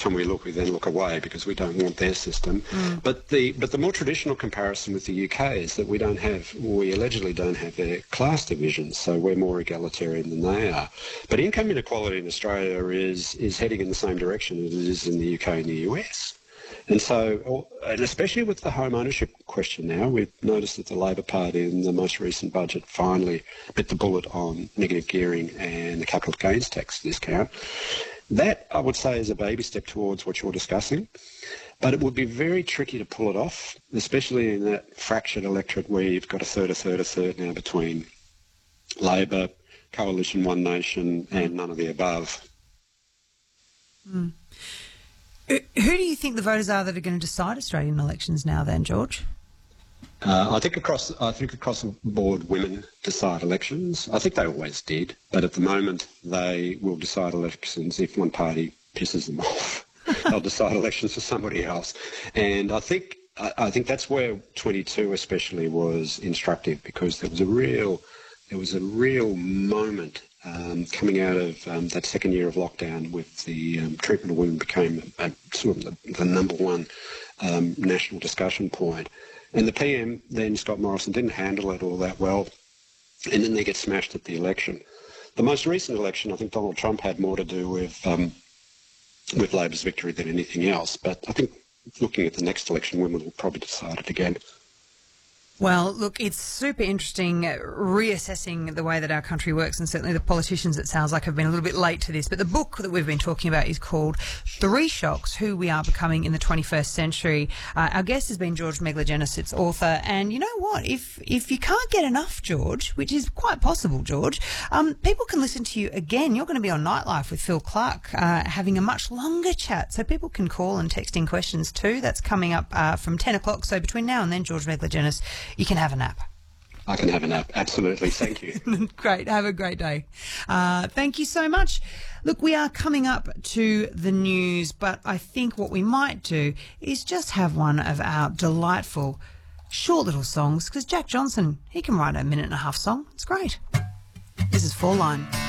time we then look away because we don't want their system. But the more traditional comparison with the UK is that we allegedly don't have their class divisions, so we're more egalitarian than they are. But income inequality in Australia is heading in the same direction as it is in the UK and the US. And so, and especially with the home ownership question now, we've noticed that the Labor Party in the most recent budget finally bit the bullet on negative gearing and the capital gains tax discount. That, I would say, is a baby step towards what you're discussing, but it would be very tricky to pull it off, especially in that fractured electorate where you've got a third now between Labor, Coalition, One Nation and none of the above. Who do you think the voters are that are going to decide Australian elections now then, George? I think across the board, women decide elections. I think they always did, but at the moment they will decide elections if one party pisses them off. They'll decide elections for somebody else, and I think that's where 22 especially was instructive, because there was a real moment coming out of that second year of lockdown, with the treatment of women became sort of the number one national discussion point. And the PM then, Scott Morrison, didn't handle it all that well, and then they get smashed at the election. The most recent election, I think Donald Trump had more to do with Labor's victory than anything else, but I think looking at the next election, women will probably decide it again. Well, look, it's super interesting reassessing the way that our country works, and certainly the politicians, it sounds like, have been a little bit late to this. But the book that we've been talking about is called Three Shocks, Who We Are Becoming in the 21st Century. Our guest has been George Megalogenis, its author. And you know what? If you can't get enough, George, which is quite possible, George, people can listen to you again. You're going to be on Nightlife with Phil Clark, having a much longer chat. So people can call and text in questions too. That's coming up from 10 o'clock. So between now and then, George Megalogenis, you can have a nap. I can have a nap, absolutely. Thank you. Great. Have a great day. Thank you so much. Look, we are coming up to the news, but I think what we might do is just have one of our delightful short little songs, because Jack Johnson, he can write a 1.5-minute song. It's great. This is Four Line.